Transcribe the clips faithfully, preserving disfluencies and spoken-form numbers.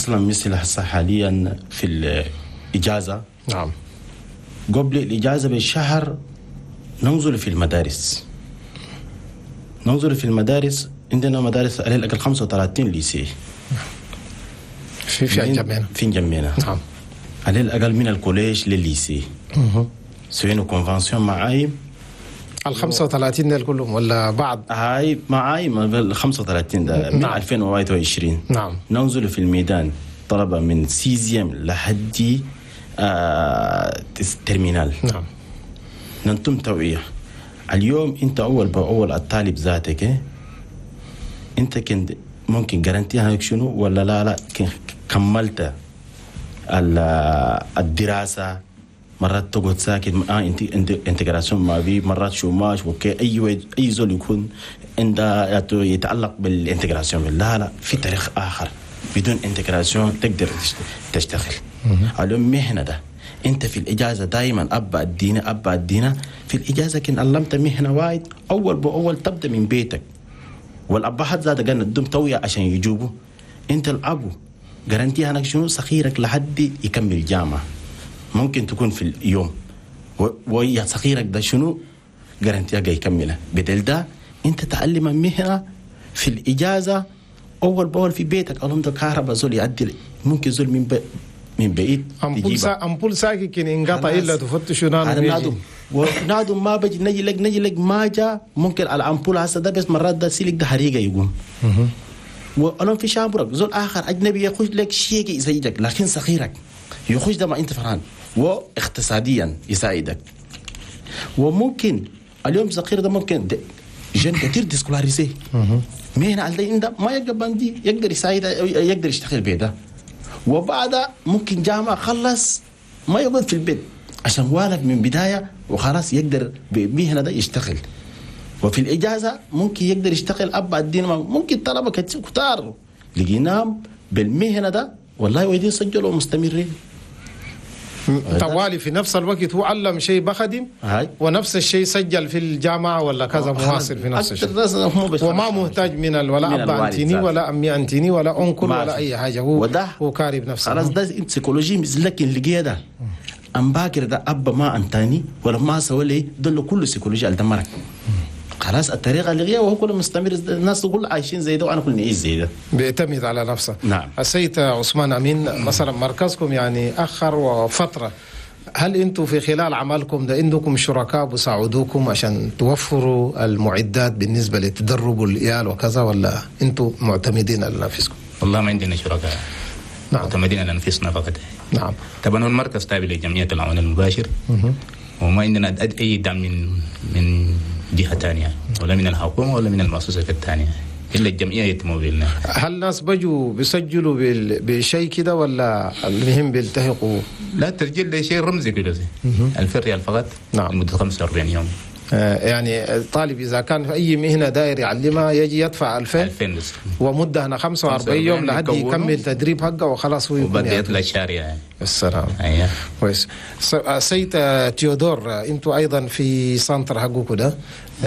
مثلا مثل هسه حاليا في الإجازة. نعم. قبل الإجازة بشهر ننزل في المدارس ننزل في المدارس عندنا مدارس على الأقل خمسة وثلاثين ليسي في في جنبنا في جنبنا نعم. على الأقل من الكوليج للليسي سوينا كونفانسيون مع عايم ال خمسة وثلاثين دول كلهم ولا بعض؟ هاي مع عايم ال خمسة وثلاثين ده من نعم. ألفين وواحد وعشرين. نعم. ننزل في الميدان طلبة من سيزيام لحد آه ترمينال. نعم. ننتم توعية. اليوم انت اول باول الطالب ذاتك انت كنت ممكن جارانتيها شنو ولا لا لا كملت الدراسه مرات تقعد ساكت اه انت انتجراسيون ما بي مرات شوماش وكي اي اي زول يكون عنده يتعلق بالانتجراسيون لا لا في طريق اخر بدون انتجراسيون تقدر تشتغل. اليوم مهنه ده انت في الاجازه دائما ابا الدين ابا الدين في الاجازه كن علمت مهنه وايد اول باول تبدا من بيتك والابهات زاد قالنا الدم تويا عشان يجوبوا انت الابو جارانتيها انك شنو صغيرك لحد يكمل جامعه ممكن تكون في اليوم ويا صغيرك ده شنو جارانتيها جاي يكملها بدل ده انت تعلم مهنه في الاجازه اول باول في بيتك اللهم ده كهرباء زول يعدل ممكن زول من بي من بعيد أمبول سا أمبول ساكي كن انقطع إلا تفتشوا نانو نادم ونادم ما بجي نجي لك نجي لك ما جاء ممكن الأمبول هسه ده بس مرات ده سيلك ده حريقة يقوم وأنا في شابرك زول آخر أجنبي يخش لك شيء يساعدك لكن صغيرك يخش ده ما أنت فرحان واقتصاديا يساعدك وممكن اليوم صغير ده ممكن جن كتير ديسكولاريزي مين على ده ما يقدر بندي يقدر يساعد يقدر يشتغل بيده وبعد ممكن جامعة خلص ما يقعد في البيت عشان والد من بداية وخلاص يقدر بمهنة ده يشتغل وفي الإجازة ممكن يقدر يشتغل أبا الدين ممكن طلبة كتار لقيناهم بالمهنة ده والله ويدين سجلوا مستمرين طوالي في نفس الوقت هو علم شيء بخدم هاي. ونفس الشيء سجل في الجامعة ولا كذا مواصل في نفس الشيء وما محتاج من ولا أبا أنتيني ولا أمي أنتيني ولا أنكل ولا أي حاجة هو هو كاري بنفسه خلاص ده سيكولوجي لكن لقيه ده أم باكر ده أبا ما أنتاني ولا ما سوى لي دول كله سيكولوجي الدمرك خلاص الطريقة اللي غير وهو كله مستمر الناس تقول عايشين زي ده وأنا كل نعيش زي ده بيعتمد على نفسه. نعم. السيد عثمان أمين مثلا مركزكم يعني أخر وفترة هل أنتم في خلال عملكم ده عندكم شركاء بيساعدوكم عشان توفروا المعدات بالنسبة لتدرب العيال وكذا ولا أنتم معتمدين على نفسكم؟ والله ما عندنا شركاء. نعم. معتمدين على أنفسنا فقط. نعم. طبعا هو المركز تابع لجمعية العمل المباشر. وما عندنا أي دعم من من جهة ثانية ولا من الحكومة ولا من المؤسسات الثانية إلا الجمعية يتموا بيلنا. هل الناس بيجوا بيسجلوا بشيء كده ولا المهم بيلتحقوا؟ لا التسجيل ده شيء رمزي كده زي ألف ريال فقط. نعم. لمدة خمسة وأربعين يوم. آه يعني الطالب إذا كان في أي مهنة داير يعلمها يجي يدفع ألفين ألفين بس ومدة هنا خمسة وأربعين يوم لحد يكمل تدريب حقه وخلاص هو وبدأ يطلع الشارع يعني. السلام. أيه. كويس. سيد تيودور أنتوا أيضا في سنتر حقكم ده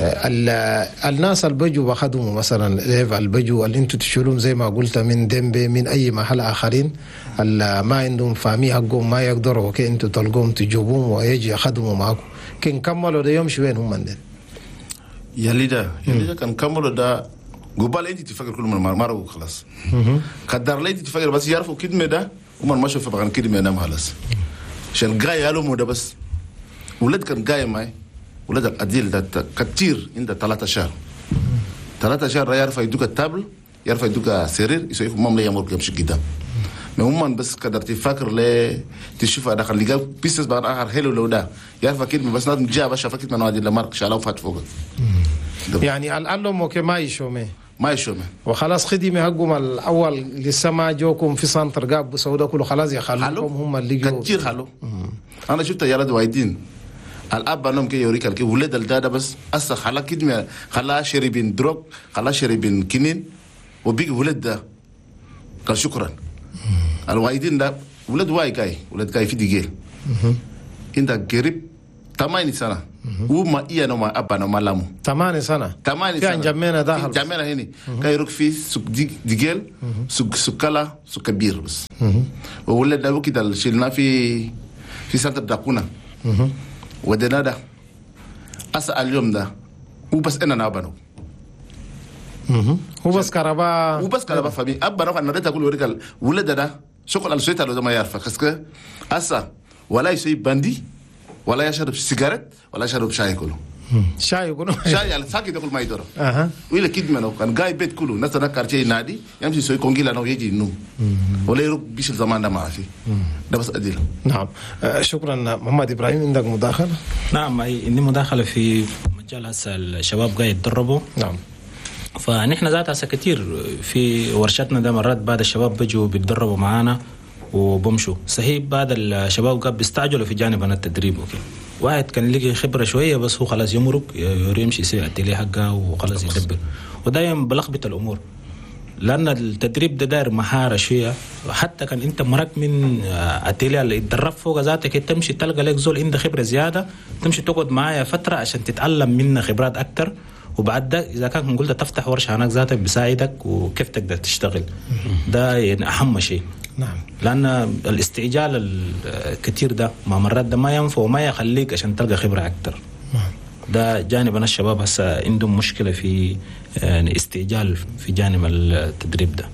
الناس اللي بيجوا بخدموا مثلا اللي بيجوا اللي أنتوا تشيلون زي ما قلت من دمبي من أي محل آخرين اللي ما عندهم فامي حقهم ما يقدروا وكي أنتوا تلقوهم تجيبوهم ويجي يخدموا معكم كن كملوا ده يوم شوين هم من يلي ده يلي ده كان كملوا ده قبال انت تفكر كل من مرة خلاص قدر لي تفكر بس يعرفوا كدمه ده ومن ما شوف بقى كدمه نام خلاص عشان جاي قالوا مو ده بس ولد كان جاي معي ولد الأديل ده كتير عنده ثلاثة شهر ثلاثة شهر يعرف يدوك التابل يعرف يدوك سرير يسوي مام لي يمر يمشي قدام هم بس قدر تفكر ليه تشوف هذا خلي جاب بيسس بعد آخر حلو لو ده يعرف أكيد بس نادم جاب باش فكرت من هذه المارك شالوا فات فوق يعني الألم وكي ما يشومه ما يشومه وخلاص خدمة حقهم الأول لسه ما جوكم في سنتر جاب سودا كله خلاص يخلوكم هم اللي جو كتير خلو أنا شفت يا رد وايدين الأب أنهم كي يوريك الكي ولد الدادة بس أصلا خلا كدمة خلا شربين دروب خلا شربين كنين وبيجي ولد ده قال شكرا الوايدين ده ولد واي جاي ولد جاي في ديجيل عندك قريب ثمانية سنة وما إيه نوما أبا نوما لامو ثمانية سنة ثمانية كان جمعنا داخل جمعنا هني كان يروك في سوق ديجل سوق سوكلا سوق كبير بس وولا دلو كده شلنا في في سنتر داكونا ودنا ده أسا اليوم ده وبس أنا نابنو وبس كهرباء وبس كهرباء فمي أبا نوع أنا ريت أقول ورجال ولا ده شغل على سويت على ده ما يعرف كسكة أسا ولا يسوي باندي ولا يشرب سيجارة ولا يشرب شاي كله شاي كله شاي على ساكت يقول ما يدور أها ويلا كيد منو كان جاي بيت كله ناس أنا كارتي نادي يمشي يسوي كونجيلا نو يجي نو ولا يروح بيش الزمان ده ما في ده بس أديله. نعم شكرا محمد إبراهيم عندك مداخلة؟ نعم عندي مداخلة في مجال هسه الشباب قاعد يتدربوا. نعم. فنحن ذات هسه كتير في ورشتنا ده مرات بعد الشباب بيجوا بيتدربوا معانا وبمشوا صحيح بعد الشباب قاعد بيستعجلوا في جانب التدريب وكده واحد كان لقي خبرة شوية بس هو خلاص يمرق يمشي يسوي التلي حقه وخلاص يدبر ودايما بلخبط الأمور لأن التدريب ده داير مهارة شوية حتى كان أنت مرق من التلي اللي يتدرب فوق ذاتك تمشي تلقى لك زول عنده خبرة زيادة تمشي تقعد معايا فترة عشان تتعلم منه خبرات أكتر وبعد ده إذا كان قلت تفتح ورشة هناك ذاتك بيساعدك وكيف تقدر تشتغل ده يعني أهم شيء. نعم. لأن الاستعجال الكثير ده ما مرات ده ما ينفع وما يخليك عشان تلقى خبرة أكتر. نعم. ده جانبنا الشباب هسه عندهم مشكلة في يعني استعجال في جانب التدريب ده.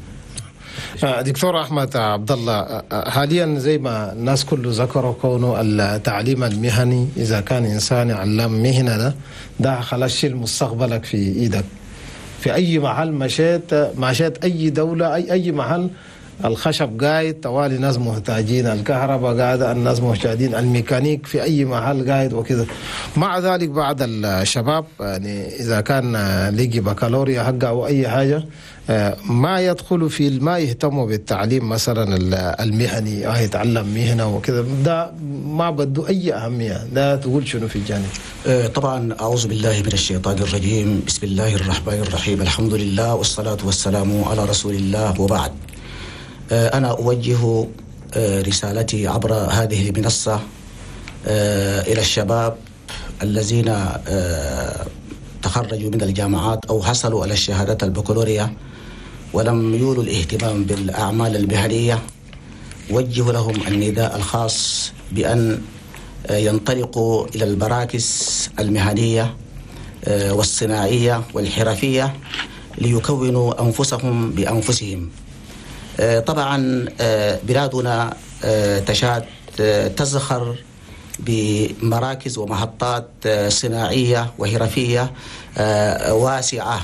دكتور أحمد عبد الله حاليا زي ما الناس كله ذكروا كونه التعليم المهني إذا كان إنسان علم مهنة ده ده خلاص شيل مستقبلك في إيدك في أي محل مشيت مشيت أي دولة أي أي محل الخشب قاعد طوالي ناس محتاجين الكهرباء قاعدة الناس محتاجين الميكانيك في أي محل قاعد وكذا مع ذلك بعض الشباب يعني إذا كان لقي بكالوريا حقه أو أي حاجة ما يدخلوا في ما يهتموا بالتعليم مثلا المهني أو يتعلم مهنة وكذا ده ما بده أي أهمية ده تقول شنو في الجانب؟ طبعا أعوذ بالله من الشيطان الرجيم بسم الله الرحمن الرحيم الحمد لله والصلاة والسلام على رسول الله وبعد أنا أوجه رسالتي عبر هذه المنصة إلى الشباب الذين تخرجوا من الجامعات أو حصلوا على الشهادات البكالوريا ولم يولوا الاهتمام بالأعمال المهنية وجه لهم النداء الخاص بأن ينطلقوا إلى المراكز المهنية والصناعية والحرفية ليكونوا أنفسهم بأنفسهم. طبعا بلادنا تشاد تزخر بمراكز ومحطات صناعية وحرفية واسعة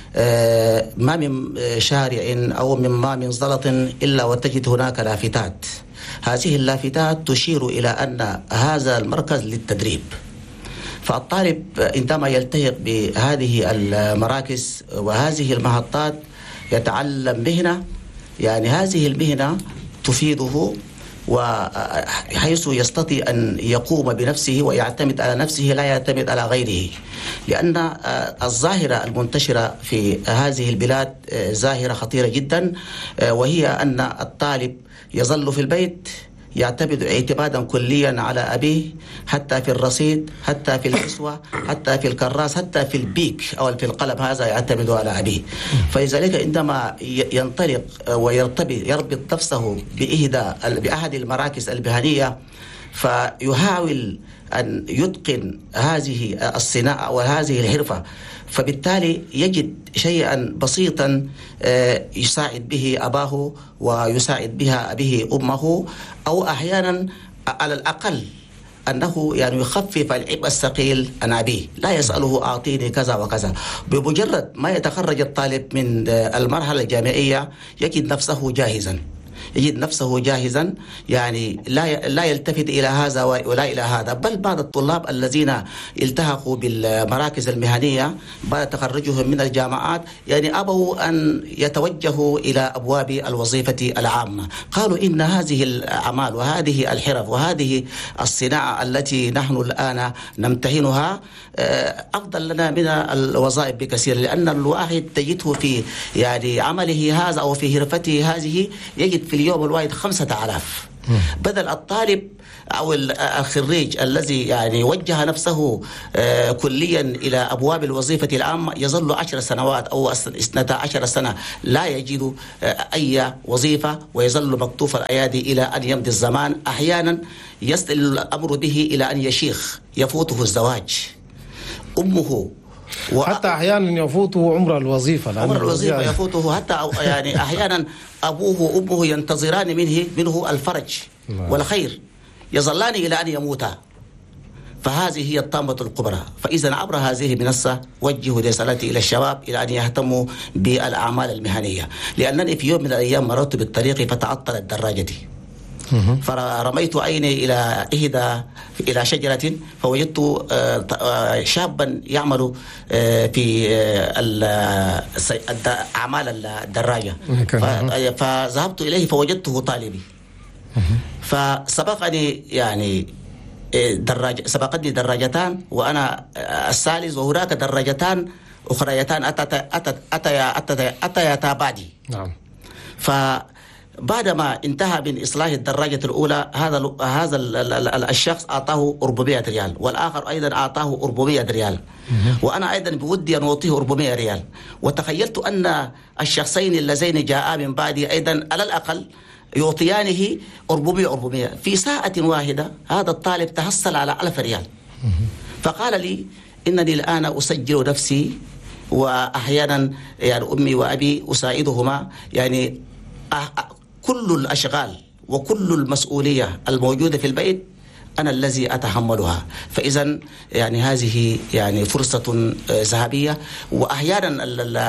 ما من شارع أو مما من زلط إلا وتجد هناك لافتات هذه اللافتات تشير إلى أن هذا المركز للتدريب فالطالب عندما يلتحق بهذه المراكز وهذه المحطات يتعلم مهنة يعني هذه المهنة تفيده وحيث يستطيع أن يقوم بنفسه ويعتمد على نفسه لا يعتمد على غيره لأن الظاهرة المنتشرة في هذه البلاد ظاهرة خطيرة جدا وهي أن الطالب يظل في البيت يعتمد اعتمادا كليا على أبيه حتى في الرصيد حتى في الحسوة حتى في الكراس حتى في البيك أو في القلم هذا يعتمد على أبيه فلذلك عندما ينطلق ويرتبط يربط نفسه بإحدى بأحد المراكز المهنية فيحاول أن يتقن هذه الصناعة وهذه الحرفة فبالتالي يجد شيئا بسيطا يساعد به أباه ويساعد بها به أمه أو أحيانا على الأقل أنه يعني يخفف العبء الثقيل عن أبيه لا يسأله أعطيني كذا وكذا بمجرد ما يتخرج الطالب من المرحلة الجامعية يجد نفسه جاهزا يجد نفسه جاهزا يعني لا لا يلتفت إلى هذا ولا إلى هذا بل بعض الطلاب الذين التحقوا بالمراكز المهنية بعد تخرجهم من الجامعات يعني أبوا أن يتوجهوا إلى أبواب الوظيفة العامة قالوا إن هذه الأعمال وهذه الحرف وهذه الصناعة التي نحن الآن نمتهنها أفضل لنا من الوظائف بكثير لأن الواحد تجده في يعني عمله هذا أو في حرفته هذه يجد في اليوم الواحد خمسة آلاف بدل الطالب أو الخريج الذي يعني وجه نفسه كليا إلى أبواب الوظيفة العامة يظل عشر سنوات أو اثنتا عشر سنة لا يجد أي وظيفة، ويظل مكتوف الأيادي إلى أن يمضي الزمان. أحيانا يصل الأمر به إلى أن يشيخ، يفوته الزواج، أمه و... حتى أحيانا يفوته عمر الوظيفة، عمر الوظيفة يفوته حتى يعني أحيانا أبوه وأمه ينتظران منه منه الفرج والخير، يظلان إلى أن يموتا. فهذه هي الطامة الكبرى. فإذا عبر هذه المنصة وجه رسالتي إلى الشباب إلى أن يهتموا بالأعمال المهنية، لأنني في يوم من الأيام مررت بالطريق فتعطلت دراجتي، فرميت عيني إلى إحدى إلى شجرة فوجدت شابا يعمل في أعمال الدراجة، فذهبت إليه فوجدته طالبي، فسبقني يعني دراجة سبقتني دراجتان وأنا الثالث، وهناك دراجتان أخريتان أتيا أتيا أتيا أتيا بعدي. نعم. ف بعدما انتهى من إصلاح الدراجة الأولى هذا هذا الشخص أعطاه أربعمائة ريال، والآخر أيضا أعطاه أربعمائة ريال، وأنا أيضا بودي أن أعطيه أربعمائة ريال، وتخيلت أن الشخصين اللذين جاءا من بعدي أيضا على الأقل يعطيانه أربعمائة أربعمائة. في ساعة واحدة هذا الطالب تحصل على ألف ريال، فقال لي إنني الآن أسجل نفسي، وأحيانا يعني أمي وأبي أساعدهما، يعني كل الأشغال وكل المسؤولية الموجودة في البيت أنا الذي أتحملها. فإذا يعني هذه يعني فرصة ذهبية. وأحيانا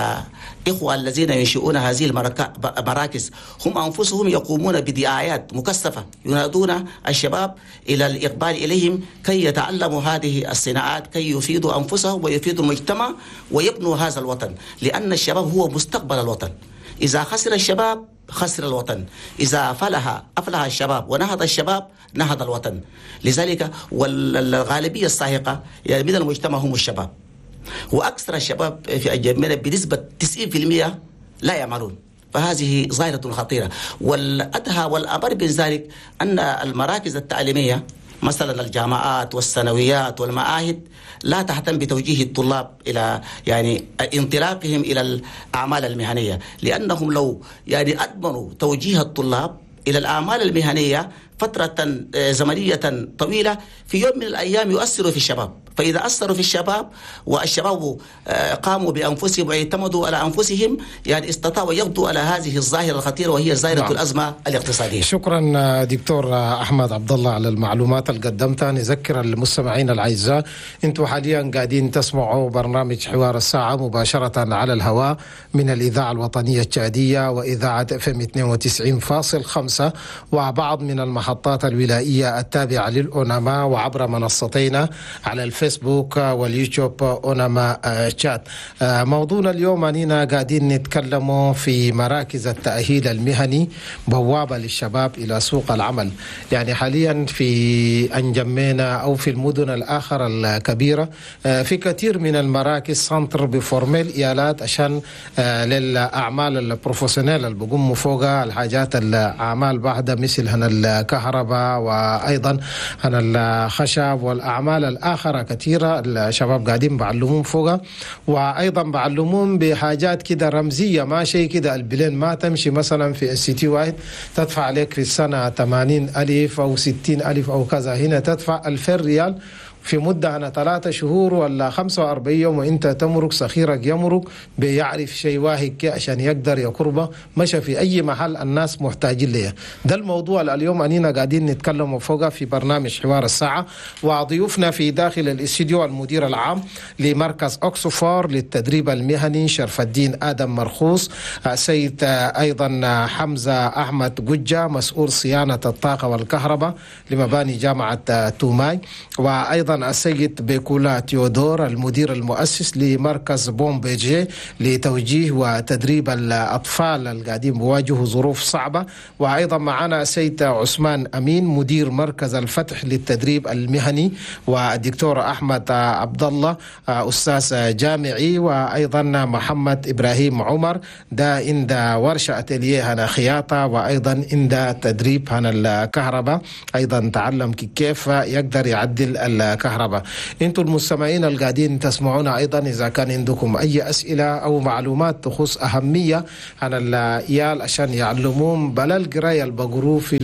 الإخوة الذين ينشئون هذه المراكز هم أنفسهم يقومون بدعايات مكثفة ينادون الشباب إلى الإقبال إليهم كي يتعلموا هذه الصناعات، كي يفيدوا أنفسهم ويفيدوا المجتمع ويبنوا هذا الوطن، لأن الشباب هو مستقبل الوطن. إذا خسر الشباب خسر الوطن، إذا فلح أفلح الشباب ونهض الشباب نهض الوطن. لذلك والغالبية الساحقة يعني من المجتمع هم الشباب، وأكثر الشباب في الجميع بنسبة تسعين بالمئة لا يعملون. فهذه ظاهرة خطيرة. والأدهى والأمر من ذلك أن المراكز التعليمية مثلا الجامعات والثانويات والمعاهد لا تهتم بتوجيه الطلاب إلى يعني انطلاقهم إلى الأعمال المهنية، لأنهم لو يعني أدمنوا توجيه الطلاب إلى الأعمال المهنية فترة زمنية طويلة في يوم من الأيام يؤثر في الشباب. فإذا أثروا في الشباب والشباب قاموا بأنفسهم واعتمدوا على أنفسهم يعني استطاعوا يقضوا على هذه الظاهرة الخطيرة وهي ظاهرة نعم. الأزمة الاقتصادية. شكرا دكتور أحمد عبد الله على المعلومات اللي قدمتها. نذكر المستمعين الأعزاء أنتم حاليا قاعدين تسمعوا برنامج حوار الساعة مباشرة على الهواء من الإذاعة الوطنية التشادية وإذاعة اف ام اثنين وتسعين فاصلة خمسة وبعض من المحطات الولائية التابعة للأونما وعبر منصتين على الفيسبوك فيسبوك واليوتيوب أونما شات. موضوعنا اليوم أننا قاعدين نتكلم في مراكز التأهيل المهني بوابة للشباب إلى سوق العمل. يعني حاليا في أنجمينا أو في المدن الآخر الكبيرة في كثير من المراكز سنتر بفورميل إيالات عشان للأعمال البروفيسيونيل اللي بقوموا فوقها الحاجات الأعمال بعد مثل هنا الكهرباء وأيضا هنا الخشب والأعمال الآخرة كثيرة الشباب قاعدين بعلمون فوقها، وأيضا بعلمون بحاجات كده رمزية ما شيء كده البلين ما تمشي مثلا في السيتي واحد تدفع عليك في السنة ثمانين ألف أو ستين ألف أو كذا، هنا تدفع ألفين ريال في مدة أنا ثلاثة شهور ولا خمسة وأربعين يوم وإنت تمرق سخيرك يمرق بيعرف شيء واحد عشان يقدر يقربه مشى في أي محل الناس محتاجين ليه. ده الموضوع اليوم أننا قاعدين نتكلم فوقه في برنامج حوار الساعة، وضيوفنا في داخل الاستديو المدير العام لمركز أكسفور للتدريب المهني شرف الدين آدم مرخوص، سيد أيضا حمزة أحمد قجة مسؤول صيانة الطاقة والكهرباء لمباني جامعة توماي، وأيضا أيضا السيد بيكولا تيودور المدير المؤسس لمركز بومبيجي لتوجيه وتدريب الأطفال القاعدين بيواجهوا ظروف صعبة. وأيضا معنا السيد عثمان أمين مدير مركز الفتح للتدريب المهني، والدكتور أحمد عبد الله أستاذ جامعي، وأيضا محمد إبراهيم عمر ده عند ورشة أتيليه هنا خياطة، وأيضا عند تدريب هنا الكهرباء، أيضا تعلم كيف يقدر يعدل الكهرباء. انتم المستمعين القاعدين تسمعونا أيضا إذا كان عندكم أي أسئلة أو معلومات تخص أهمية عن العيال عشان يعلمون بلا القراية البقرو في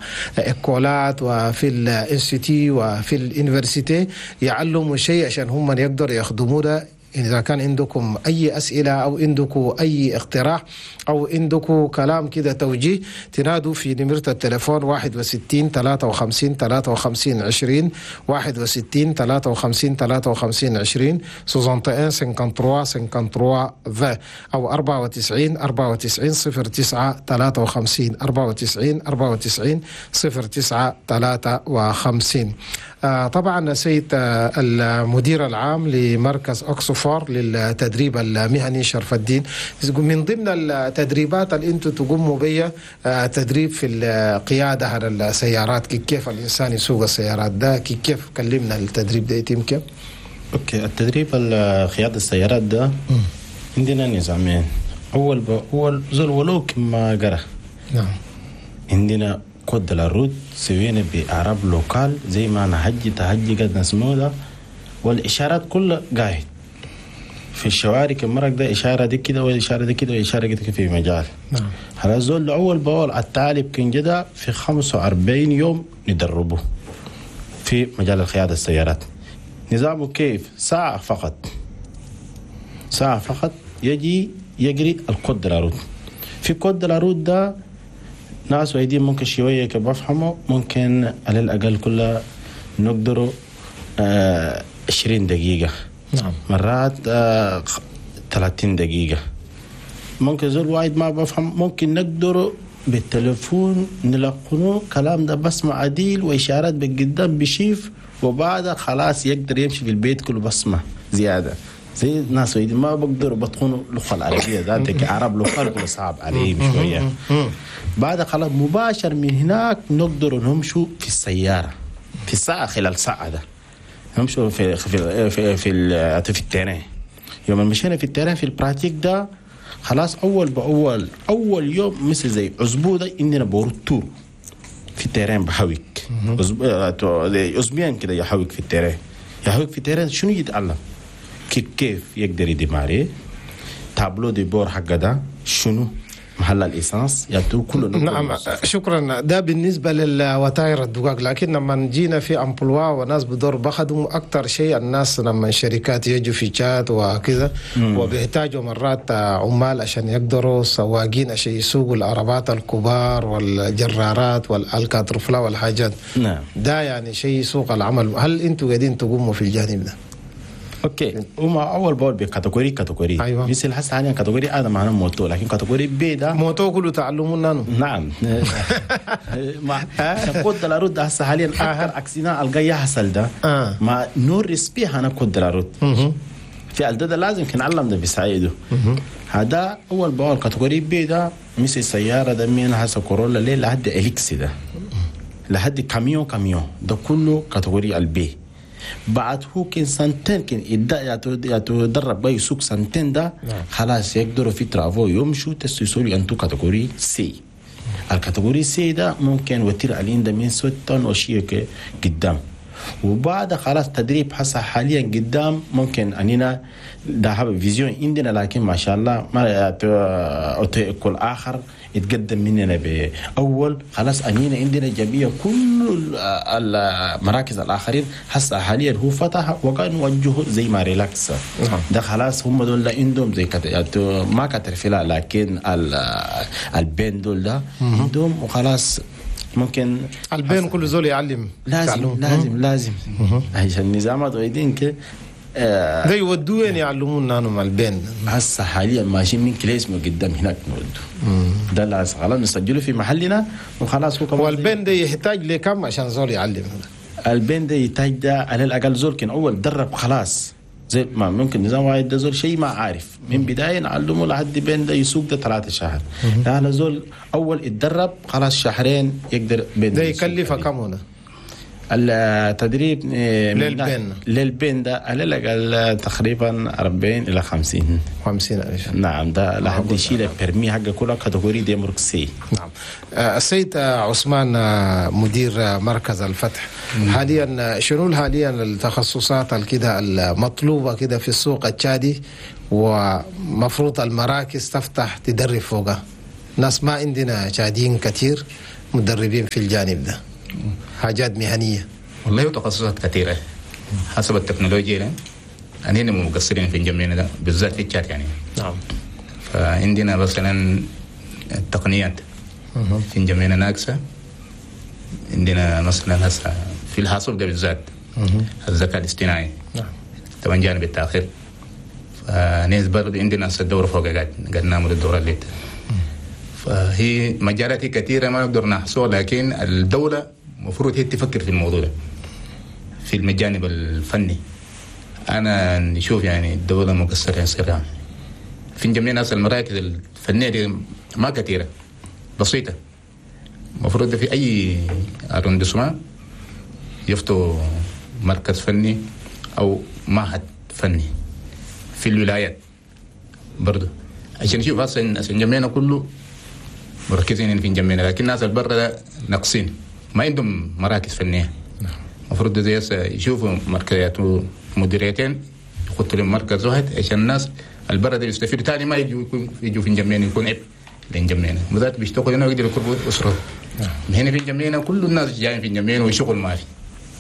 الإكولات وفي الانستيتي وفي الانفرسيتي، يعلموا شيء عشان هم يقدروا يخدموا ده. إذا كان عندكم أي أسئلة أو عندكم أي اقتراح أو عندكم كلام كده توجيه، تنادوا في نمرة التليفون واحد وستين ثلاثة وخمسين ثلاثة وخمسين عشرين واحد وستين ثلاثة وخمسين ثلاثة وخمسين عشرين واحد وستين خمسة وخمسين خمسة وخمسين أو أربعة وتسعين أربعة وتسعين صفر تسعة ثلاثة وخمسين أربعة وتسعين أربعة وتسعين صفر تسعة ثلاثة وخمسين. آه طبعا سيد آه المدير العام لمركز أكسفور للتدريب المهني شرف الدين، من ضمن التدريبات اللي انتم تقوموا بها آه تدريب في القيادة على السيارات، كيف الإنسان يسوق السيارات ده، كيف كلمنا التدريب ده يتم كيف؟ اوكي، التدريب قيادة السيارات ده م. عندنا نظامين. أول بأول زول ولو كما قرأ نعم عندنا كود الرود سوينا بأعراب لوكال زي ما نهجي تهجي قد نسموه ده، والإشارات كلها قاعد في الشوارع كمرق ده إشارة دي كده وإشارة دي كده وإشارة كده في مجال. نعم. هذا زول أول بأول التالي بكن جدا في خمسة وأربعين يوم ندربه في مجال القيادة السيارات. نظامه كيف؟ ساعة فقط، ساعة فقط يجي يجري الكود الرود. في كود الرود ده ناس وايدين ممكن شوية كبفهمه، ممكن على الأقل كلها نقدروا آه عشرين دقيقة. نعم. مرات آه ثلاثين دقيقة. ممكن زول وايد ما بفهم، ممكن نقدروا بالتلفون نلقنه كلام ده بسمع عديل وإشارات بالقدام بشيف، وبعد خلاص يقدر يمشي في البيت كله بسمع زيادة. زي ناس وايدين ما بقدروا بطخنوا اللغة العربية ذاتك عرب لغة كله صعب عليهم شوية. بعد خلاص مباشر من هناك نقدر نمشوا في السيارة في الساعة، خلال ساعة ده نمشوا في في في في, في التيران. يوم مشينا في التيران في البراتيك ده خلاص أول بأول أول يوم مثل زي أسبوع ده إننا بورتور في التيران بحوك أسبوعين كده يحوك في التيران يحوك في التيران. شنو يتعلم؟ كيف كيف يقدر يدماري تابلو دي بور حق ده، شنو محل الإسانس يعطوه كله. نعم شكرا. ده بالنسبة للوتائر الدقاق، لكن لما جينا في أمبلوا وناس بدور بخدموا أكتر شيء الناس لما شركات يجوا في شات وكذا وبيحتاجوا مرات عمال عشان يقدروا سواقين عشان يسوقوا العربات الكبار والجرارات والألكاتروفلا والحاجات. نعم. ده يعني شيء سوق العمل. هل أنتوا قاعدين تقوموا في الجانب ده؟ اوكي، وما اول بول بكاتيجوري كاتيجوري. ايوه. مثل هسه حاليا كاتيجوري هذا معناه موتو، لكن كاتيجوري بي ده موتو كله تعلمون نانو. نعم. ما كود الرود هسه حاليا اكثر اكسينا القى يحصل ده آه. ما نور ريسبي انا كود الرود في الدد لازم كنعلم ده بيساعده. هذا اول بول كاتيجوري بي ده مثل سياره ده من هسه كورولا ليه لحد اليكسي ده لحد كاميون كاميون ده كله كاتيجوري البي. بعد هو كان سنتين كان يتدرب بقى يسوق سنتين ده خلاص يقدروا في ترافو يمشوا تسويسوا أنتو كاتيجوري سي. الكاتيجوري سي ده ممكن وتير علين ده من ستون وشيء قدام، وبعد خلاص تدريب حصل حاليا قدام ممكن أننا ده فيزيون عندنا، لكن ما شاء الله ما كل آخر يتقدم مننا بأول خلاص أنينا عندنا جميع كل المراكز الآخرين حس حاليا هو فتح وكان وجهه زي ما ريلاكس. ده خلاص هم دول عندهم زي كت... ما كترفلا، لكن البين دول ده عندهم وخلاص ممكن البين كل زول يعلم لازم تعلم. لازم لازم عشان النظامات ويدين كده ده يودوين يعلمون نانو مع البين. هسه حاليا ماشيين من كليس من قدام هناك نودو ده لازم خلاص نسجله في محلنا وخلاص. هو كمان والبين ده يحتاج لكم عشان زول يعلم؟ البين ده يحتاج ده على الاقل زول كان اول درب خلاص زي ما ممكن نظام واحد ده زول شيء ما عارف من بدايه نعلمه لحد بين ده يسوق ده ثلاثة شهر. لا زول اول يتدرب خلاص شهرين يقدر بين ده يكلف كم هنا؟ التدريب للبين للبين ده على الاقل تقريبا أربعين الى خمسين خمسين ألف. نعم ده لحد يشيل البرمي حق كل كاتيجوري دي مركزي. نعم. السيد عثمان مدير مركز الفتح، حاليا شنو حاليا التخصصات الكده المطلوبه كده في السوق التشادي ومفروض المراكز تفتح تدرب فوقها؟ ناس ما عندنا تشاديين كثير مدربين في الجانب ده، حاجات مهنيه. والله تخصصات كثيره حسب التكنولوجيا. أننا مقصرين في جميعنا ده بالذات في الشات يعني. نعم. فعندنا مثلا التقنيات في جميعنا ناقصة. عندنا مثلا هسه في الحاسوب ده بالذات الذكاء الاصطناعي. نعم. طبعا جانب التأخير. فناس برضه عندنا هسه الدورة فوق قاعد قاعد نعمل الدورة اللي فهي مجالات كثيرة ما نقدر نحصوها، لكن الدولة المفروض هي تفكر في الموضوع ده في الجانب الفني. أنا نشوف يعني الدولة مقصرة سرعة في جميع ناس المراكز الفنية دي ما كثيرة بسيطة. المفروض في أي أروندسمان يفتوا مركز فني أو معهد فني في الولايات برضه عشان نشوف أصلا جميعنا كله مركزين في جميعنا، لكن الناس البرة ناقصين ما عندهم مراكز فنية. المفروض زي يشوفوا مركزات مديريتين يخطوا لهم مركز واحد عشان الناس البلد يستفيدوا ثاني ما يجوا يجوا في جميعنا يكون عيب لين جميعنا وذات بيشتغلوا هنا ويقدروا يكبروا أسرة. هنا في جميعنا كل الناس جايين في جميعنا ويشغل ما في.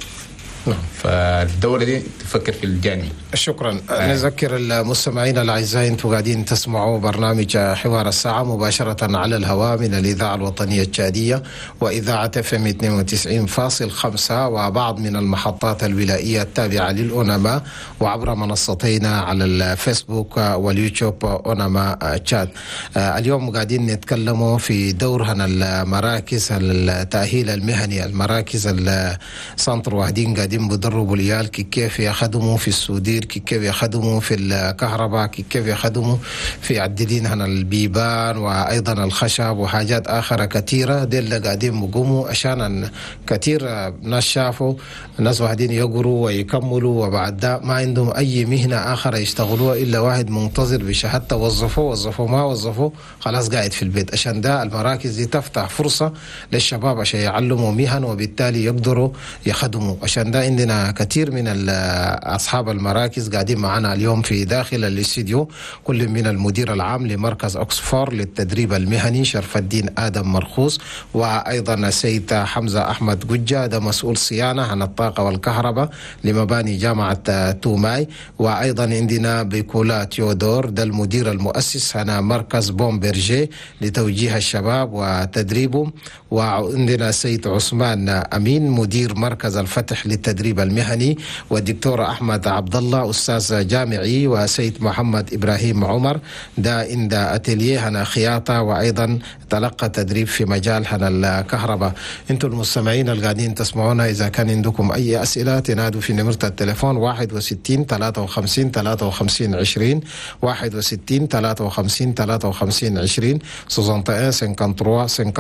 فالدولة دي تفكر في الجانب. شكرا. آه. نذكر المستمعين الأعزاء أنتم قاعدين تسمعوا برنامج حوار الساعة مباشرة على الهواء من الإذاعة الوطنية التشادية وإذاعة اف ام اثنين وتسعين فاصلة خمسة وبعض من المحطات الولائية التابعة للأونما وعبر منصتينا على الفيسبوك واليوتيوب أونما تشاد. آه اليوم قاعدين نتكلموا في دورهن المراكز التأهيل المهني، المراكز السنتر واحدين قاعدين بدربوا العيال كيف يخدموا في السودير، كيف يخدموا في الكهرباء، كيف يخدموا في عددين هنا البيبان وايضا الخشب وحاجات اخرى كثيره. دي اللي قاعدين بيقوموا عشان كثير ناس شافوا ناس واحدين يقروا ويكملوا وبعد ده ما عندهم اي مهنه اخرى يشتغلوها الا واحد منتظر بشهادته وظفوه وظفوه ما وظفوه خلاص قاعد في البيت. عشان ده المراكز دي تفتح فرصه للشباب عشان يعلموا مهن وبالتالي يقدروا يخدموا. عشان ده عندنا كثير من أصحاب المراكز قاعدين معنا اليوم في داخل الاستديو، كل من المدير العام لمركز أكسفور للتدريب المهني شرف الدين آدم مرخوص، وأيضا السيد حمزة أحمد قجة ده مسؤول صيانة عن الطاقة والكهرباء لمباني جامعة توماي، وأيضا عندنا بيكولا تيودور ده المدير المؤسس عن مركز بومبرجي لتوجيه الشباب وتدريبهم، وعندنا السيد عثمان أمين مدير مركز الفتح للتدريب المهني، والدكتور أحمد عبد الله أستاذ جامعي، وسيد محمد إبراهيم عمر ده عند أتيليه هنا خياطة وأيضا تلقى تدريب في مجال هنا الكهرباء. انتم المستمعين القاعدين تسمعونا إذا كان عندكم أي أسئلة تنادوا في نمرة التليفون واحد وستين ثلاثة وخمسين ثلاثة وخمسين عشرين واحد وستين ثلاثة وخمسين ثلاثة وخمسين عشرين واحد وستين خمسة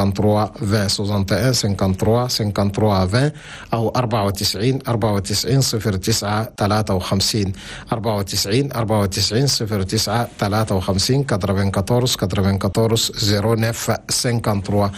وثلاثين خمسة وثلاثين عشرين أو أربعة وتسعين أربعة وتسعين صفر تسعة ثلاثة وخمسين أربعة وتسعين أربعة وتسعين صفر تسعة ثلاثة وخمسين كاترفين كاتورس كاترفين كاتورس صفر نف سنكانتروا.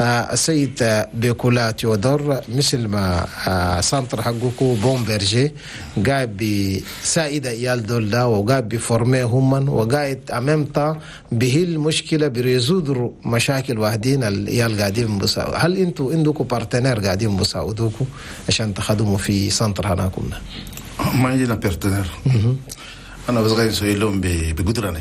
السيد بيكولا تيودور مثل ما آه سانتر حقوكو بومبرجي قاعد بسائد ايال دول ده وقاعد بفورميهم وقاعد امامتا به المشكله بريزودر مشاكل واحدين الايال قاعدين بساعد. هل انتوا عندكم بارتنير قاعدين بيساعدوكم عشان تخدموا في سنتر هناكم ده؟ ما عندنا بارتنير. انا بس قاعد نسوي لهم بقدراني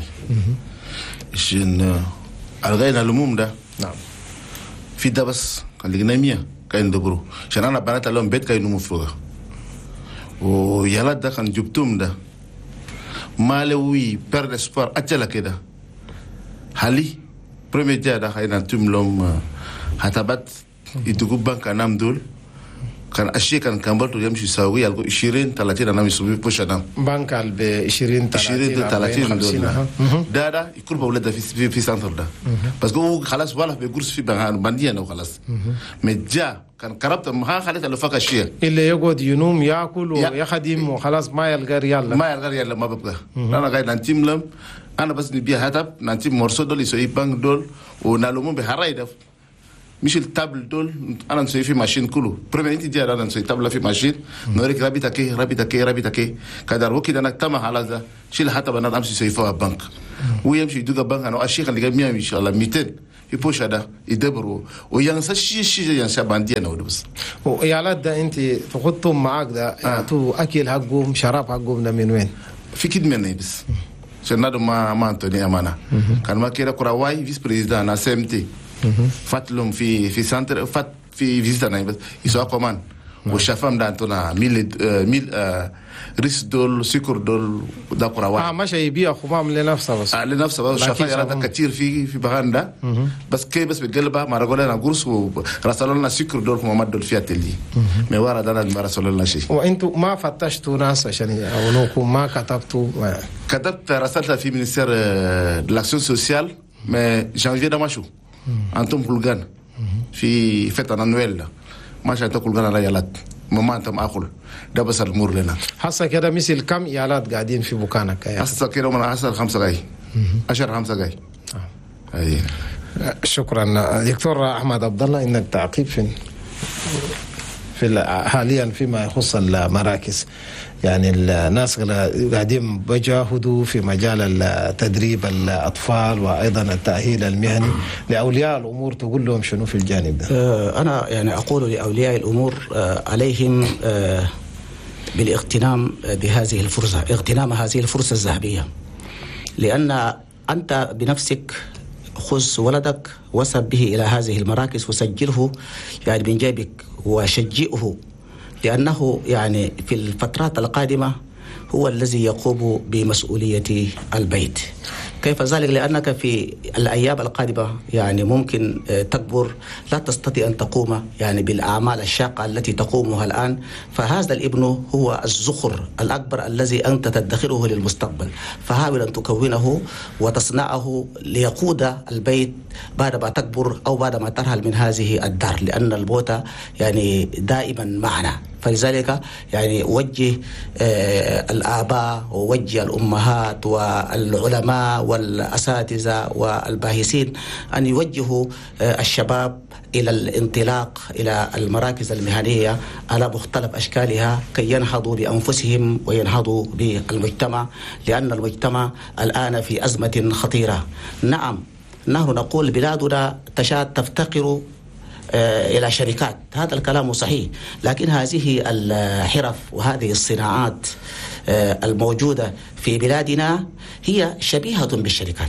عشان الغينا الهموم ده. نعم. في ده بس كان لقينا مية كاين دبرو عشان انا بنات لهم بيت كاين نمو فوقها ويالات ده كان جبتهم ده ما لوي بير اسبوار اجل كده حالي بريمير جا ده كاين انتم لهم هتبات يدقوا بنك انام دول كان الشيء كان كان برضه يمشي يساوي يلقوا عشرين ثلاثين انا يسوي بوش انا بنك ب عشرين ثلاثين دول ده ده يكون بولده في في, في سنتر ده بس هو خلاص ولا بيقرص في بنديه وخلاص متجا كان كربت ما خليت اللي فك الشيء اللي يقعد ينوم ياكل ويخدم وخلاص ما يلقى ريال ما يلقى ريال ما ببقى انا قاعد ننتيم لهم انا بس نبي هاتب ننتيم مرسو دول يسوي بنك دول ونالومون بهرايد مش التابل دول انا نسوي في ماشين كله بريمير انت دي انا نسوي تابل في ماشين نوريك رابطه كي رابطه كي رابطه كي كدار وكده انا تمام على ذا شيل حتى بنا امشي سوي فيها بنك ويمشي يدوق بنك انا الشيخ اللي جاي ان شاء الله مئتين يبوش هذا يدبروا وينسى شيء شيء ينسى باندي انا بس ويا ده انت تخطهم معاك ده آه. تو اكل حقهم شراب حقهم ده من وين في كده مني بس سنادو ما ما انتوني امانه كان ما كده كراواي فيس بريزيدان انا سمتي فاتلهم في في سنتر فات في فيزيتنا بس يسوى كمان والشفام ده انتونا ميل ميل ريس دول سكر دول ده كراوي اه ماشي يبيع خمام لنفسه بس آه لنفسه بس الشفا يرادا كتير في في بغان ده بس كي بس بقلبها ما رجولنا قرص ورسلوا لنا سكر دول خمامات دول فيها تلي ما ورا ده ما رسلوا لنا شيء وانتوا ما فتشتوا ناس عشان يعاونوكم ما كتبتوا ما. كتبت رسالة في مينستير لاكسيون سوسيال ما جانفي ده ماشو انتم كلغان في فتره نويل ما شاء الله كلغان على يالات ما انتم اكل ده بس الامور لنا حاسه كده مثل كم يالات قاعدين في بوكانك يعني حاسه كده من عشرة خمسة جاي عشرة خمسة جاي اي شكرا دكتور احمد عبد الله انك تعقيب في في حاليا فيما يخص المراكز يعني الناس قاعدين بيجاهدوا في مجال تدريب الأطفال وأيضا التأهيل المهني لأولياء الأمور تقول لهم شنو في الجانب ده؟ أنا يعني أقول لأولياء الأمور عليهم بالاغتنام بهذه الفرصة اغتنام هذه الفرصة الذهبية لأن أنت بنفسك خذ ولدك وصل به إلى هذه المراكز وسجله يعني من جيبك وشجئه لأنه يعني في الفترات القادمة هو الذي يقوم بمسؤولية البيت. كيف ذلك؟ لأنك في الأيام القادمة يعني ممكن تكبر لا تستطيع أن تقوم يعني بالأعمال الشاقة التي تقومها الآن، فهذا الابن هو الزخر الأكبر الذي أنت تدخره للمستقبل، فحاول أن تكونه وتصنعه ليقود البيت بعد ما تكبر أو بعد ما ترحل من هذه الدار، لأن الموت يعني دائما معنا. فلذلك يعني وجه آه الآباء ووجه الأمهات والعلماء والأساتذة والباحثين أن يوجهوا آه الشباب إلى الانطلاق إلى المراكز المهنية على مختلف أشكالها كي ينهضوا بأنفسهم وينهضوا بالمجتمع، لأن المجتمع الآن في أزمة خطيرة. نعم نحن نقول بلادنا تشاد تفتقر إلى شركات، هذا الكلام صحيح، لكن هذه الحرف وهذه الصناعات الموجودة في بلادنا هي شبيهة بالشركات،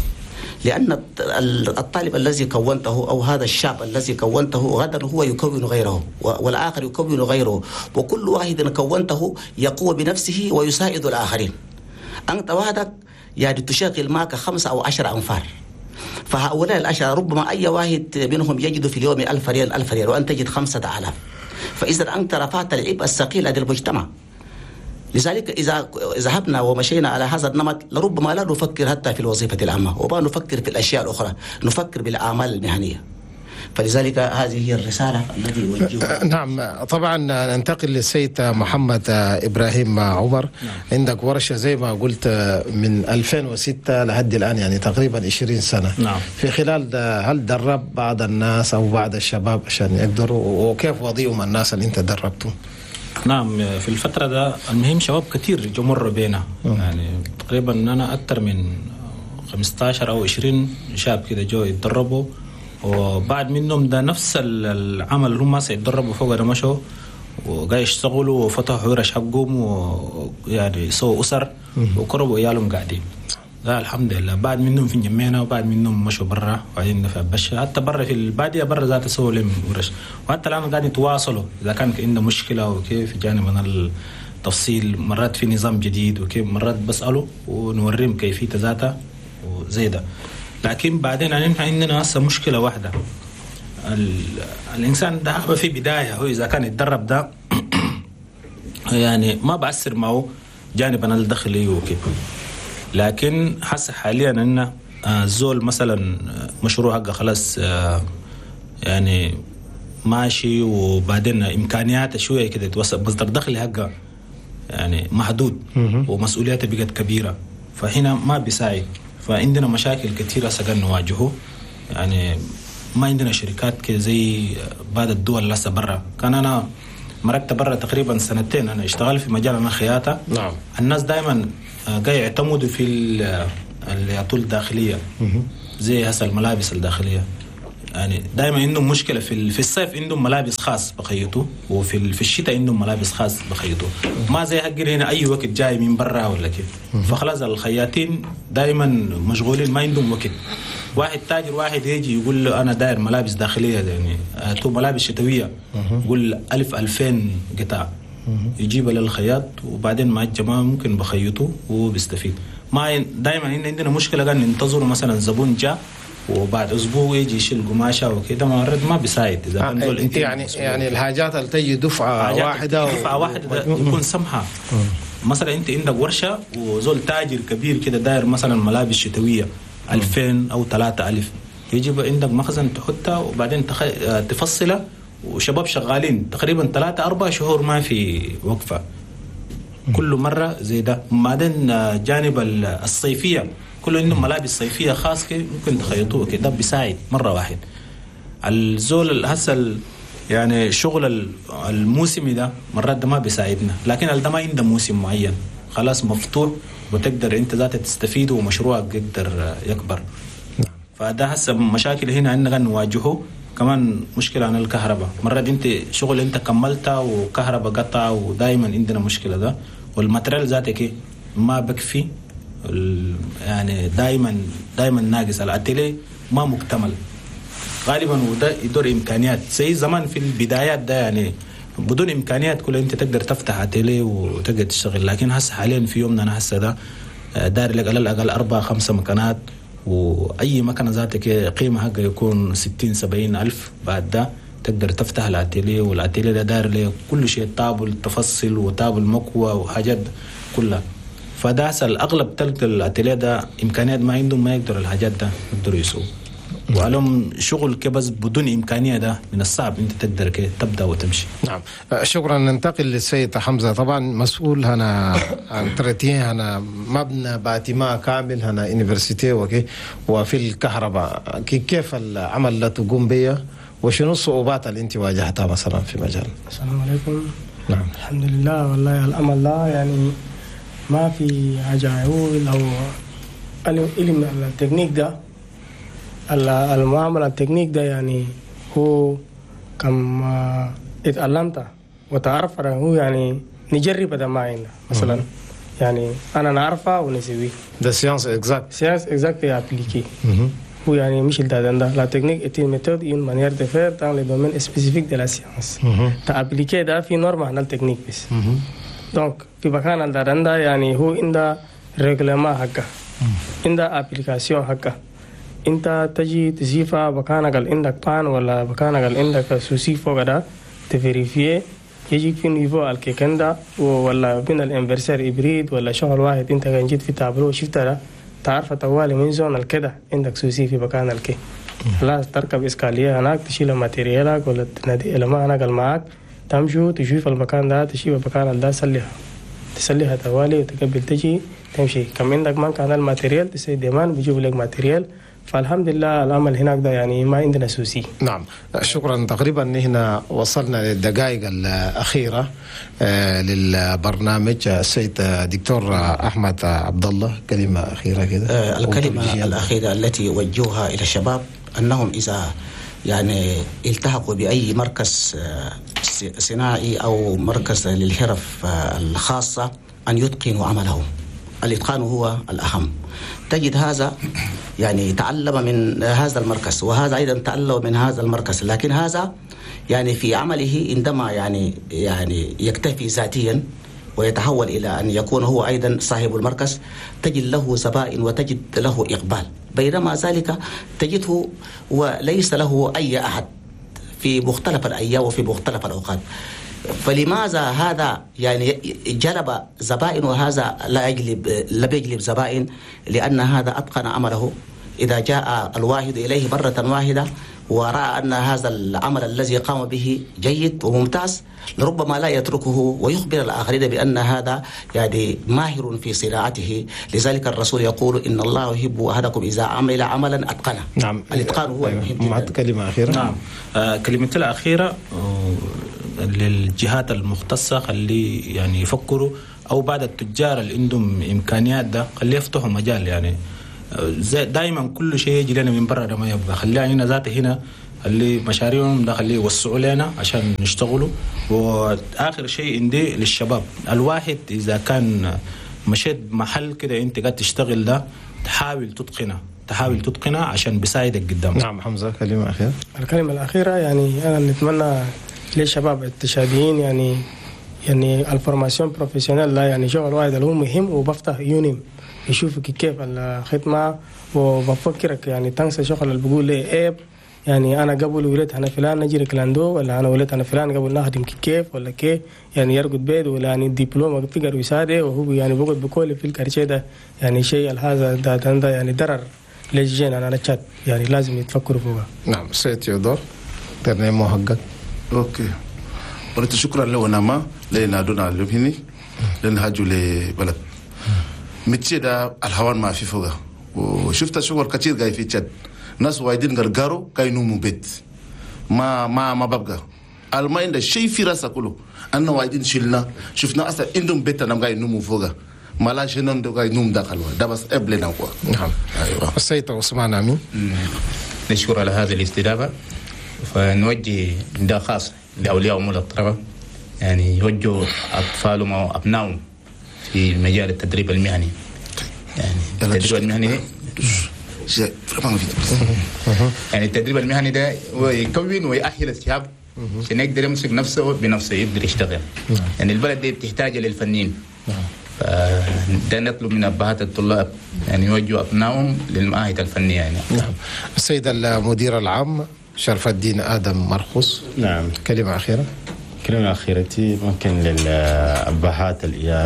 لأن الطالب الذي كونته أو هذا الشاب الذي كونته غدا هو يكون غيره والآخر يكون غيره، وكل واحد كونته يقوم بنفسه ويساعد الآخرين. أنت وحدك يعني تشغل معك خمسة أو عشر أنفار، فهؤلاء العشرة ربما أي واحد منهم يجد في اليوم ألف ريال ألف ريال وأنت تجد خمسة آلاف، فإذا أنت رفعت العبء الثقيل لدى المجتمع. لذلك إذا ذهبنا ومشينا على هذا النمط لربما لا نفكر حتى في الوظيفة العامة وما نفكر في الأشياء الأخرى، نفكر بالأعمال المهنية. فلذلك هذه هي الرسالة التي يوجهها. نعم طبعا ننتقل للسيد محمد إبراهيم عمر. نعم. عندك ورشة زي ما قلت من ألفين وستة لحد الآن يعني تقريبا عشرين سنة. نعم. في خلال ده هل درب بعض الناس أو بعض الشباب عشان يقدروا، وكيف وضعهم الناس اللي انت دربتهم؟ نعم في الفترة ده المهم شباب كتير جمر بينا، يعني تقريبا أنا أكثر من خمسة عشر أو عشرين شاب كده جو يتدربوا، وبعد منهم ده نفس العمل اللي هم سيتدربوا فوق ده مشوا وقاعد يشتغلوا وفتحوا ورش حقهم ويعني سووا أسر وقربوا عيالهم قاعدين. ده الحمد لله. بعد منهم في جمينا وبعد منهم مشوا برا وقاعدين في بشة، حتى برا في البادية برا ذات سووا لهم ورش، وحتى الآن قاعدين يتواصلوا إذا كان عنده مشكلة وكيف جانب التفصيل. مرات في نظام جديد وكيف مرات بسألوا ونوريهم كيفية ذاتها وزي ده. لكن بعدين يعني عندنا هسه مشكلة واحدة، الإنسان ده في بداية هو إذا كان يتدرب ده يعني ما بأثر معه جانبنا الدخلي وكيف. لكن حس حاليا أن الزول مثلا مشروع حقه خلاص يعني ماشي وبعدين إمكانياته شوية كده توصل مصدر دخل حقه يعني محدود ومسؤولياته بقت كبيرة، فهنا ما بيساعد. فعندنا مشاكل كثيرة سجن نواجهه، يعني ما عندنا شركات كده زي بعض الدول اللي لسه برا. كان أنا مركت برا تقريبا سنتين، أنا اشتغل في مجال الخياطة. نعم. الناس دائما قاعد يعتمدوا في العطول الداخلية زي هسه الملابس الداخلية، يعني دائما عندهم مشكلة في في الصيف عندهم ملابس خاص بخيطوا، وفي في الشتاء عندهم ملابس خاص بخيطوا، ما زي حقنا هنا أي وقت جاي من برا ولا كيف. فخلاص الخياطين دائما مشغولين ما عندهم وقت. واحد تاجر واحد يجي يقول له أنا داير ملابس داخلية يعني تو ملابس شتوية، يقول ألف ألفين قطعة يجيبها للخياط، وبعدين مع الجماعة ممكن بخيطوا وبيستفيد. ما دائما عندنا مشكلة قال ننتظروا مثلا زبون جاء وبعد اسبوع يجي يشيل قماشه وكده، ما رد ما بيساعد. اذا كان زول انت يعني يعني الحاجات اللي تجي دفعه واحده دفعه واحده يكون سمحه. مثلا انت عندك ورشه وزول تاجر كبير كده داير مثلا ملابس شتويه ألفين او ثلاثة ألف، يجيب عندك مخزن تحطها وبعدين تخ... تفصلها، وشباب شغالين تقريبا ثلاثة أربعة شهور ما في وقفه كل مره زي ده. بعدين جانب الصيفيه كله عندهم ملابس صيفيه خاص كده ممكن تخيطوه كده، بيساعد مره واحد. الزول هسه يعني شغل الموسمي ده مرات ده ما بيساعدنا، لكن ده ما عنده موسم معين خلاص مفتوح وتقدر انت ذاتك تستفيد ومشروعك يقدر يكبر. فده هسه مشاكل هنا عندنا نواجهه. كمان مشكله عن الكهرباء، مرات انت شغل انت كملتها وكهرباء قطع، ودائما عندنا مشكله ده. والماتريال ذاتك ما بكفي، يعني دائما دائما ناقص. الاتيليه ما مكتمل غالبا، وده يدور امكانيات زي زمان في البدايات ده، يعني بدون امكانيات كل انت تقدر تفتح اتيليه وتقدر تشتغل. لكن هسه حاليا في يومنا انا هسه ده داير لك على الاقل اربع خمسه مكانات، واي مكنه ذاتك قيمه حقها يكون ستين سبعين الف. بعد ده تقدر تفتح الاتيليه، والاتيليه ده داير لك كل شيء، طابل تفصل وطابل مكوى وحاجات كلها. فده هسه اغلب تلك الاتيليه ده امكانيات ما عندهم، ما يقدروا الحاجات ده يقدروا يسووا، وعلم شغل كبس بدون امكانيه ده من الصعب انت تقدر كده تبدا وتمشي. نعم، شكرا. ننتقل للسيد حمزه، طبعا مسؤول هنا عن ترتيه هنا مبنى باتيما كامل هنا يونيفرسيتي وكي، وفي الكهرباء كيف العمل اللي تقوم به، وشنو الصعوبات اللي انت واجهتها مثلا في مجال؟ السلام عليكم. نعم. الحمد لله، والله الامل لا يعني ما في حاجه. هو لو علم التكنيك ده، المعامله التكنيك ده يعني هو كم اتعلمت وتعرف هو يعني نجرب ده معنا مثلا. يعني انا نعرفه ونسويه ده سيانس اكزاكت سيانس اكزاكت ابليكي. هو يعني مش الداتا la technique est une méthode et une manière de faire dans le domaine spécifique de la science. تابليكي ده في نورم عن التكنيك بس. دونك في مكان الداتا يعني هو عنده ريغلما حقه، عنده ابليكاسيون حقه. انت تجي تسيفها مكانك عندك بان ولا مكانك عندك سوسي فوق ده تفيريفيه، يجيك في نيفو الكيكندا ولا بين الانفرسير ابريد ولا شغل واحد انت كان جيت في تابلو شفت ده تعرف توالي من زون الكده عندك سوسي في مكان الكي. خلاص تركب اسكاليه هناك تشيل ماتيريالك ولا تنادي لما هناك معك تمشوا تشوف المكان ده تشيل المكان ده تسليها تسليها توالي وتقبل تجي تمشي. كم عندك ما كان الماتيريال تسوي ديمان بيجيبوا لك ماتيريال. فالحمد لله العمل هناك ده يعني ما عندنا سوسي. نعم، شكرا. تقريبا هنا وصلنا للدقائق الأخيرة آه للبرنامج. السيد دكتور أحمد عبد الله، كلمة أخيرة كده. آه الكلمة الأخيرة التي يوجهها إلى الشباب أنهم إذا يعني التحقوا بأي مركز صناعي أو مركز للحرف الخاصة أن يتقنوا عملهم. الإتقان هو الأهم. تجد هذا يعني تعلم من هذا المركز، وهذا أيضا تعلم من هذا المركز، لكن هذا يعني في عمله عندما يعني يعني يكتفي ذاتيا ويتحول إلى أن يكون هو أيضا صاحب المركز، تجد له زبائن وتجد له إقبال. بينما ذلك تجده وليس له أي أحد في مختلف الأيام وفي مختلف الأوقات. فلماذا هذا يعني جلب زبائن وهذا لا يجلب لا يجلب زبائن؟ لأن هذا أتقن عمله. إذا جاء الواحد إليه مرة واحدة ورأى أن هذا العمل الذي قام به جيد وممتاز لربما لا يتركه ويخبر الآخرين بأن هذا يعني ماهر في صناعته. لذلك الرسول يقول إن الله يحب أحدكم إذا عمل عملا أتقنه. نعم. الإتقان هو المهم. معد كلمة أخيرة. نعم. آه كلمتي الأخيرة آه للجهات المختصة خلي يعني يفكروا، أو بعد التجار اللي عندهم إمكانيات ده خلي يفتحوا مجال. يعني دائما كل شيء يجي لنا من برا ده ما يبغى، خليها هنا ذاته هنا اللي مشاريعهم ده خليه يوسعوا لنا عشان نشتغلوا. واخر شيء عندي للشباب، الواحد اذا كان مشيت محل كده انت قاعد تشتغل ده تحاول تتقنه تحاول تتقنه عشان بيساعدك قدام. نعم حمزة كلمة أخيرة. الكلمة الأخيرة يعني أنا نتمنى للشباب التشابهين يعني يعني الفورماسيون بروفيسيونيل لا يعني شغل واحد اللي هو مهم وبفتح يونيم يشوفك كيف الخدمة وبفكرك يعني تنسى شغل اللي بقول لي عيب. يعني أنا قبل ولدت أنا فلان نجري كلاندو، ولا أنا ولدت أنا فلان قبل نخدم كيف ولا كيف يعني يرقد بيد، ولا يعني الدبلومة فيقر ويساعده وهو يعني بقعد بكل في الكارشة ده يعني شيء هذا ده, ده يعني ضرر للجين. أنا نشات يعني لازم يتفكروا فيها. نعم سيد تيودور ترنيم محقق. أوكي وريت شكرا له نما لنا دونا لبهني لنا هاجو لبلد متشي ده الهوان ما في فوقه. وشفت شغل كتير جاي في تشاد ناس وايدين غرغارو كاي نومو بيت ما ما ما ببقى الماين ده شيء في راسه كله أنه وايدين شلنا شفنا أصلا عندهم بيت أنا جاي نومو فوقه ما لا شنون ده جاي نوم داخل ده بس قبلنا هو. نعم أيوة. السيد عثمان أمين نشكر على هذه الاستجابة، فنوجه نداء خاص لأولياء أمور الطلبة يعني يوجهوا أطفالهم وأبنائهم في مجال التدريب المهني. يعني التدريب المهني يعني التدريب المهني ده يكون ويأهل الشاب عشان يقدر يمسك نفسه بنفسه يقدر يشتغل. يعني البلد دي بتحتاج للفنيين. ده نطلب من أبهات الطلاب يعني يوجهوا أبنائهم للمعاهد الفنية. يعني نعم. السيد المدير العام شرف الدين آدم مرخوص. نعم كلمة أخيرة. كلمة أخيرتي ممكن للأبهات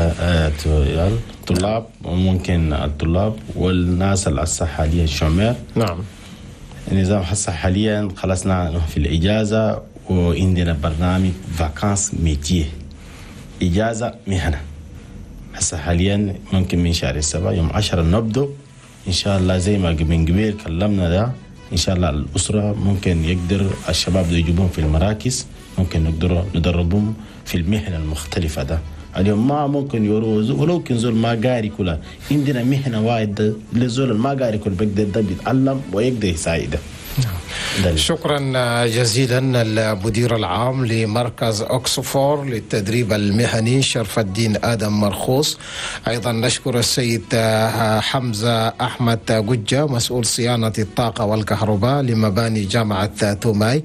الطلاب وممكن الطلاب والناس الصحة حاليا الشمال. نعم النظام هسه حاليا خلصنا في الإجازة وعندنا برنامج فاكانس ميتيه إجازة مهنة. هسه حاليا ممكن من شهر السبعة يوم عشرة نبدأ إن شاء الله زي ما من قبل كلمنا ده. إن شاء الله الأسرة ممكن يقدر الشباب ده يجيبون في المراكز، ممكن نقدر ندربهم في المهنة المختلفة ده. اليوم ما ممكن يروز ولو كان زول ما قاري كله عندنا مهنة واحدة للزول ما قاري كله بيقدر ده بيتعلم ويقدر يساعده. شكرا جزيلا المدير العام لمركز أوكسفور للتدريب المهني شرف الدين آدم مرخوص. أيضا نشكر السيد حمزة أحمد قجة مسؤول صيانة الطاقة والكهرباء لمباني جامعة توماي،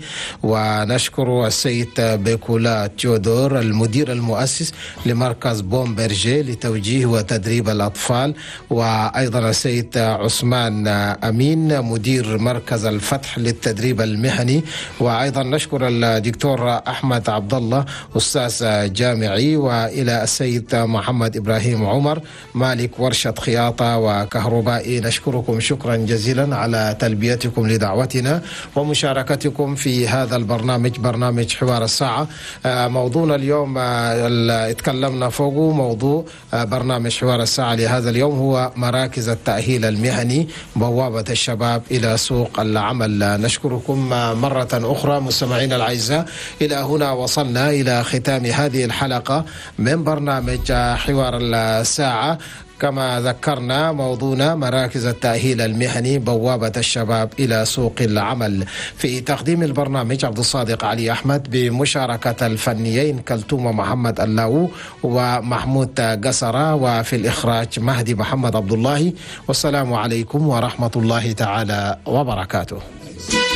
ونشكر السيد بيكولا تيودور المدير المؤسس لمركز بومبرجي لتوجيه وتدريب الأطفال، وأيضا السيد عثمان أمين مدير مركز الفتح للتدريب المهني، وأيضا نشكر الدكتور أحمد عبد الله أستاذ جامعي، وإلى السيد محمد إبراهيم عمر مالك ورشة خياطة وكهربائي. نشكركم شكرا جزيلا على تلبيتكم لدعوتنا ومشاركتكم في هذا البرنامج برنامج حوار الساعة. موضوعنا اليوم اتكلمنا فوقه موضوع برنامج حوار الساعة لهذا اليوم هو مراكز التأهيل المهني بوابة الشباب إلى سوق العمل. نشكركم مرة أخرى مستمعينا الأعزاء. إلى هنا وصلنا إلى ختام هذه الحلقة من برنامج حوار الساعة. كما ذكرنا موضوعنا مراكز التأهيل المهني بوابة الشباب إلى سوق العمل. في تقديم البرنامج عبد الصادق علي أحمد بمشاركة الفنيين كلثوم محمد اللاو ومحمود قصرة، وفي الإخراج مهدي محمد عبد الله. والسلام عليكم ورحمة الله تعالى وبركاته.